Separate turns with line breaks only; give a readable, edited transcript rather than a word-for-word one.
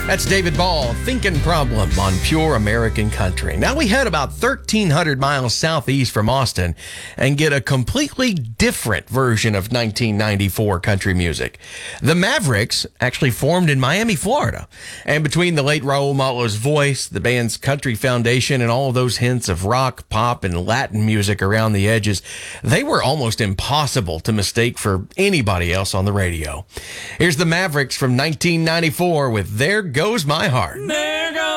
That's David Ball, Thinking Problem on Pure American Country. Now we head about 1,300 miles southeast from Austin and get a completely different version of 1994 country music. The Mavericks actually formed in Miami, Florida. And between the late Raul Mallo's voice, the band's country foundation, and all of those hints of rock, pop, and Latin music around the edges, they were almost impossible to mistake for anybody else on the radio. Here's the Mavericks from 1994 with There Goes My Heart.
There goes